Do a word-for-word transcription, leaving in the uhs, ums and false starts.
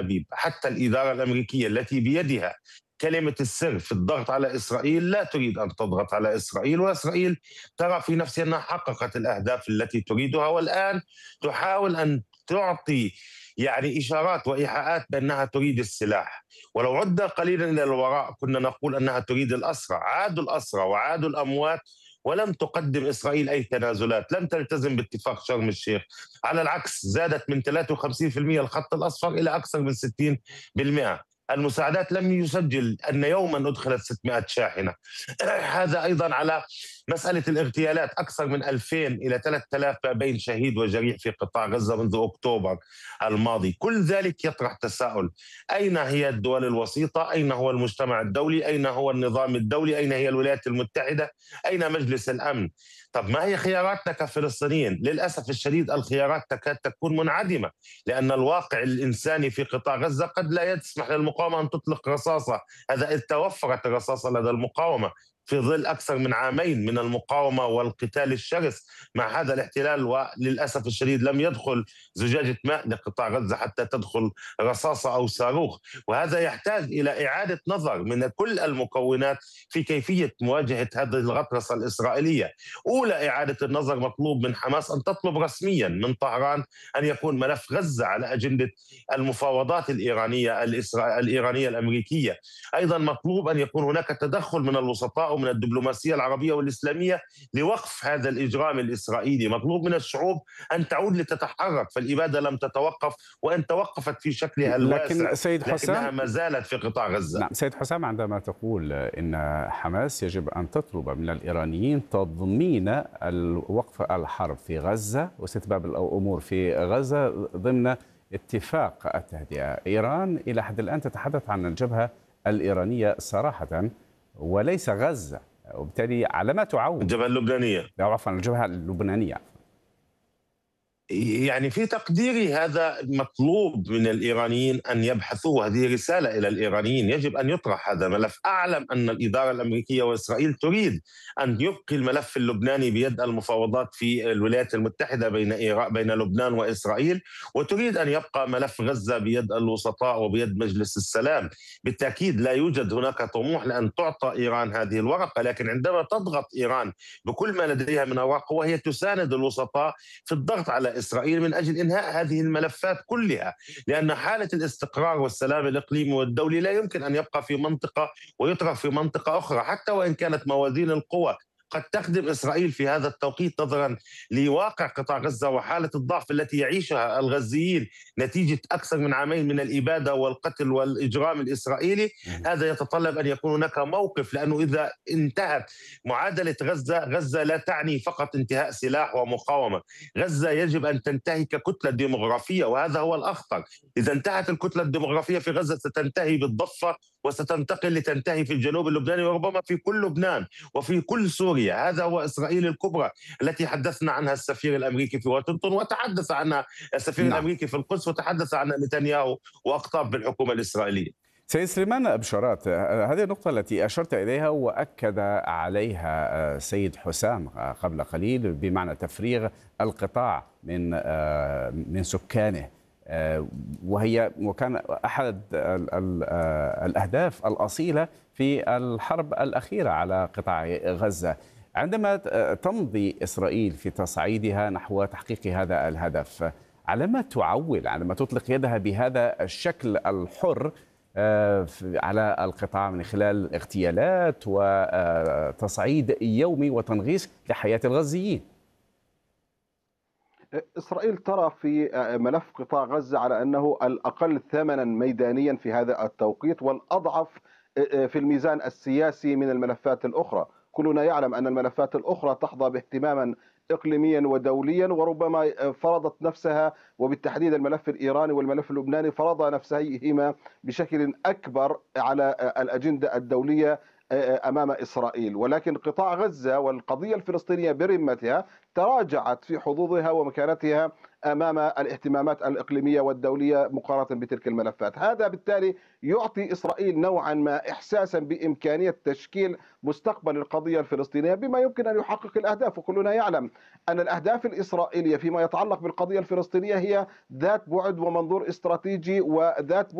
لبيب. حتى الإدارة الأمريكية التي بيدها كلمة السر في الضغط على إسرائيل لا تريد أن تضغط على إسرائيل، وإسرائيل ترى في نفسها أنها حققت الأهداف التي تريدها، والآن تحاول أن تعطي يعني إشارات وإيحاءات بأنها تريد السلاح. ولو عدنا قليلا إلى الوراء كنا نقول أنها تريد الأسرى. عادوا الأسرى وعادوا الأموات، ولم تقدم إسرائيل أي تنازلات، لم تلتزم باتفاق شرم الشيخ. على العكس، زادت من ثلاثة وخمسين بالمئة الخط الأصفر إلى أكثر من ستين بالمئة. المساعدات لم يسجل أن يوما أدخلت ستمائة شاحنة. هذا أيضا على مسألة الاغتيالات، أكثر من ألفين إلى ثلاثة آلاف ما بين شهيد وجريح في قطاع غزة منذ أكتوبر الماضي. كل ذلك يطرح تساؤل: أين هي الدول الوسيطة؟ أين هو المجتمع الدولي؟ أين هو النظام الدولي؟ أين هي الولايات المتحدة؟ أين مجلس الأمن؟ طب ما هي خياراتنا كفلسطينيين؟ للأسف الشديد الخيارات تكاد تكون منعدمة، لأن الواقع الإنساني في قطاع غزة قد لا يسمح للمقاومة أن تطلق رصاصة. هذا إذ توفرت الرصاصة لدى المقاومة في ظل أكثر من عامين من المقاومة والقتال الشرس مع هذا الاحتلال. وللأسف الشديد لم يدخل زجاجة ماء لقطاع غزة حتى تدخل رصاصة أو صاروخ. وهذا يحتاج إلى إعادة نظر من كل المكونات في كيفية مواجهة هذه الغطرسة الإسرائيلية. أولى إعادة النظر مطلوب من حماس أن تطلب رسميا من طهران أن يكون ملف غزة على أجندة المفاوضات الإيرانية الإيرانية الأمريكية. أيضا مطلوب أن يكون هناك تدخل من الوسطاء ومن الدبلوماسية العربية والإسلامية لوقف هذا الإجرام الإسرائيلي. مطلوب من الشعوب أن تعود لتتحرك، فالإبادة لم تتوقف، وإن توقفت في شكلها الواسع لكن سيد حسام، لكنها ما زالت في قطاع غزة. نعم سيد حسام، عندما تقول إن حماس يجب أن تطلب من الإيرانيين تضمين الوقف الحرب في غزة واستتباب الأمور في غزة ضمن اتفاق التهدئة، إيران إلى حد الآن تتحدث عن الجبهة الإيرانية صراحة وليس غزة، وبالتالي على ما تعول الجبهة اللبنانية، لا عفوا الجبهة اللبنانية. يعني في تقديري هذا مطلوب من الإيرانيين أن يبحثوا، هذه رسالة إلى الإيرانيين، يجب أن يطرح هذا الملف. أعلم أن الإدارة الأمريكية وإسرائيل تريد أن يبقي الملف اللبناني بيد المفاوضات في الولايات المتحدة بين إيران بين لبنان وإسرائيل، وتريد أن يبقى ملف غزة بيد الوسطاء وبيد مجلس السلام. بالتأكيد لا يوجد هناك طموح لأن تعطى إيران هذه الورقة، لكن عندما تضغط إيران بكل ما لديها من أوراق وهي تساند الوسطاء في الضغط على إسرائيل من أجل إنهاء هذه الملفات كلها، لأن حالة الاستقرار والسلام الإقليمي والدولي لا يمكن أن يبقى في منطقة ويترك في منطقة أخرى، حتى وإن كانت موازين القوى قد تخدم إسرائيل في هذا التوقيت نظرا لواقع قطاع غزة وحالة الضعف التي يعيشها الغزيين نتيجة أكثر من عامين من الإبادة والقتل والإجرام الإسرائيلي. هذا يتطلب أن يكون هناك موقف، لأنه إذا انتهت معادلة غزة، غزة لا تعني فقط انتهاء سلاح ومقاومة، غزة يجب أن تنتهي ككتلة ديمغرافية، وهذا هو الأخطر. إذا انتهت الكتلة الديمغرافية في غزة ستنتهي بالضفة وستنتقل لتنتهي في الجنوب اللبناني وربما في كل لبنان وفي كل سوريا. هذا هو إسرائيل الكبرى التي حدثنا عنها السفير الأمريكي في واشنطن، وتحدث عنها السفير نعم. الأمريكي في القدس، وتحدث عنها نتنياهو وأقطاب بالحكومة الإسرائيلية. سيد سليمان بشارات، هذه النقطة التي أشرت إليها وأكد عليها سيد حسام قبل قليل بمعنى تفريغ القطاع من من سكانه، وهي وكان أحد الأهداف الأصيلة في الحرب الأخيرة على قطاع غزة. عندما تمضي إسرائيل في تصعيدها نحو تحقيق هذا الهدف، على ما تعول، على ما تطلق يدها بهذا الشكل الحر على القطاع من خلال اغتيالات وتصعيد يومي وتنغيص لحياة الغزيين؟ إسرائيل ترى في ملف قطاع غزة على أنه الأقل ثمنا ميدانيا في هذا التوقيت والأضعف في الميزان السياسي من الملفات الأخرى. كلنا يعلم أن الملفات الأخرى تحظى باهتماما إقليميا ودوليا، وربما فرضت نفسها، وبالتحديد الملف الإيراني والملف اللبناني فرض نفسيهما بشكل أكبر على الأجندة الدولية أمام إسرائيل. ولكن قطاع غزة والقضية الفلسطينية برمتها تراجعت في حظوظها ومكانتها أمام الاهتمامات الإقليمية والدولية مقارنة بتلك الملفات. هذا بالتالي يعطي إسرائيل نوعا ما إحساسا بإمكانية تشكيل مستقبل القضية الفلسطينية بما يمكن أن يحقق الأهداف. وكلنا يعلم أن الأهداف الإسرائيلية فيما يتعلق بالقضية الفلسطينية هي ذات بعد ومنظور استراتيجي وذات